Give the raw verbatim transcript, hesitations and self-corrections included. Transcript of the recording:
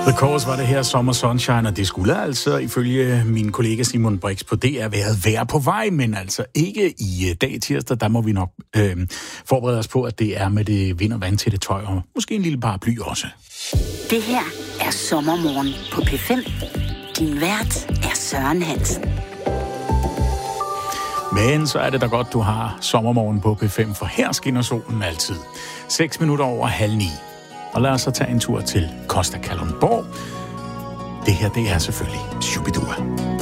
The Course var det her Summer Sunshine, og det skulle altså ifølge min kollega Simon Brix på D R været være på vej, men altså ikke i dag tirsdag. Der må vi nok øh, forberede os på, at det er med det vind- og vandtætte tøj, og måske en lille paraply også. Det her er Sommermorgen på P fem. Din vært er Søren Hansen. Men så er det da godt, du har Sommermorgen på P fem, for her skinner solen altid. seks minutter over halv ni. Og lad os så tage en tur til Costa Kalundborg. Det her, det er selvfølgelig Shubidua.